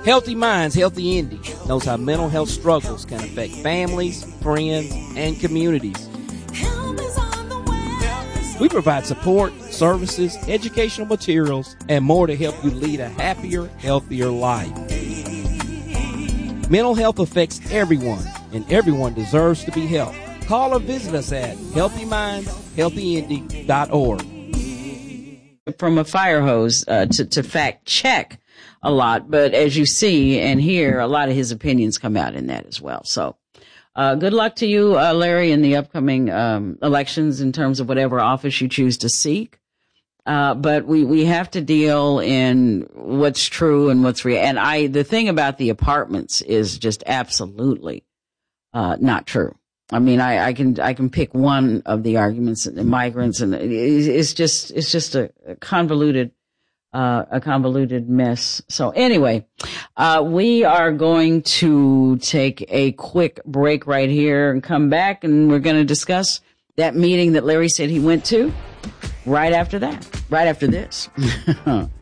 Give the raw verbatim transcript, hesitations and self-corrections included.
Healthy Minds, Healthy Indy knows how mental health struggles can affect families, friends, and communities. We provide support, services, educational materials, and more to help you lead a happier, healthier life. Mental health affects everyone, and everyone deserves to be helped. Call or visit us at healthy minds healthy indy dot org. From a fire hose uh, to, to fact check a lot, but as you see and hear, a lot of his opinions come out in that as well. So uh, good luck to you, uh, Larry, in the upcoming um, elections in terms of whatever office you choose to seek. Uh, but we, we have to deal in what's true and what's real. And I, the thing about the apartments is just absolutely uh, not true. I mean, I, I can, I can pick one of the arguments, the migrants, and it's just, it's just a convoluted, uh, a convoluted mess. So anyway, uh, we are going to take a quick break right here and come back, and we're going to discuss that meeting that Larry said he went to right after that, right after this.